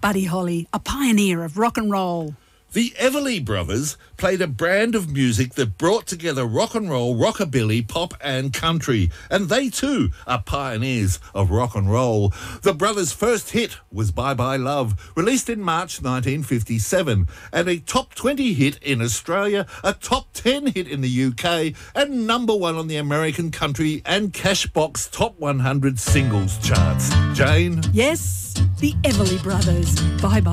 Buddy Holly, a pioneer of rock and roll. The Everly Brothers played a brand of music that brought together rock and roll, rockabilly, pop and country. And they too are pioneers of rock and roll. The brothers' first hit was Bye Bye Love, released in March 1957, and a top 20 hit in Australia, a top 10 hit in the UK, and number one on the American country and Cashbox Top 100 singles charts. Jane? Yes, the Everly Brothers. Bye Bye.